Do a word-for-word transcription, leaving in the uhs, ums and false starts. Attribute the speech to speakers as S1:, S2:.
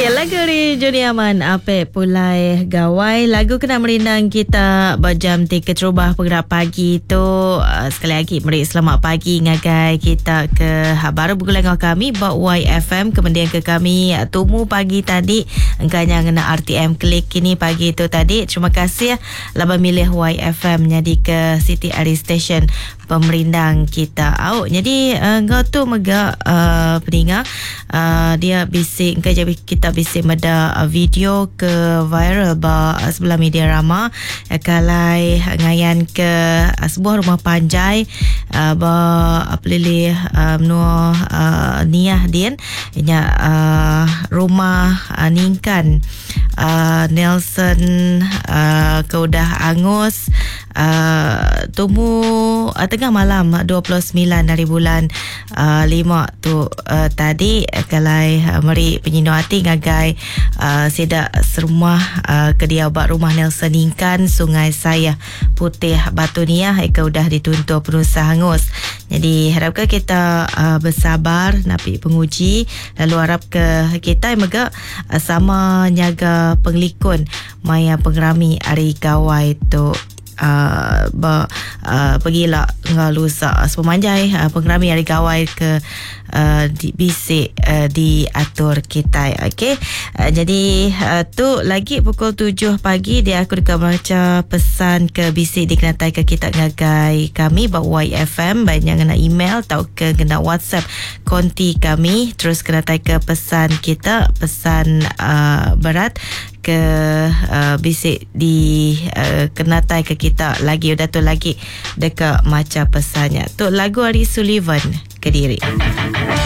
S1: Ya, lagu ni Joni Aman Apek Pulai Gawai. Lagu kena merindang kita berjam tiga terubah penggerak pagi tu. Uh, sekali lagi meri selamat pagi ngagai kita ke baru bergulang dengan kami buat Y F M. Kemudian ke kami tumu pagi tadi engkanya ngena R T M klik kini pagi tu tadi. Terima kasih lah memilih Y F M jadi ke City Area Station pemerindang kita. Au, jadi uh, engkau tu megak uh, peningat uh, dia bisik engkau jadi kita bisik meda uh, video ke viral ba uh, sebelah media rama uh, kalai ngayan ke uh, sebuah rumah panjai uh, ba uh, pelilih uh, menua uh, niah din nya uh, rumah uh, ningkan uh, Nelson uh, keudah angus uh, tumu uh, tengah malam dua puluh sembilan dari bulan uh, lima tu uh, tadi uh, kalai uh, meri penyino hati ngagai uh, sedak serumah uh, kedia bak rumah Nelson Ningkan Sungai Saya Putih Batu Niah eka udah dituntut penusa hangus. Jadi harapkan kita uh, bersabar napi penguji lalu harap ke kita yang megak uh, sama nyaga penglikun maya pengerami ari gawai tu Uh, ba, uh, pergilah ngalusa sepemanjai uh, pengerami hari gawai ke uh, di, bisik uh, diatur kita. Okay, uh, jadi uh, tu lagi pukul tujuh pagi dia aku dekat baca pesan ke bisik dikenatai ke kita ngagai kami bawa Y F M banyak kena email atau ke kena WhatsApp konti kami terus kenatai ke pesan kita pesan uh, berat ke uh, bisik di uh, kenatai ke kita lagi udah tu lagi dekat macam pesannya tu lagu Ari Sullivan Kediri.